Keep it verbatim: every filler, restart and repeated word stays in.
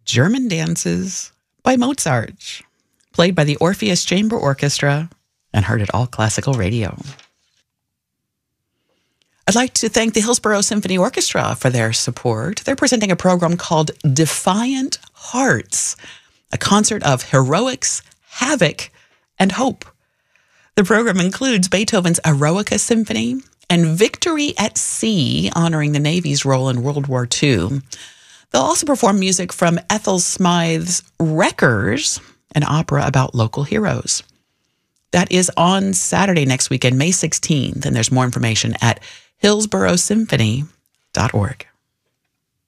German Dances by Mozart, played by the Orpheus Chamber Orchestra and heard at All Classical Radio. I'd like to thank the Hillsborough Symphony Orchestra for their support. They're presenting a program called Defiant Hearts, a concert of heroics, havoc, and hope. The program includes Beethoven's Eroica Symphony and Victory at Sea, honoring the Navy's role in World War Two. They'll also perform music from Ethel Smythe's Wreckers, an opera about local heroes. That is on Saturday next weekend, May sixteenth, and there's more information at hillsborough symphony dot org.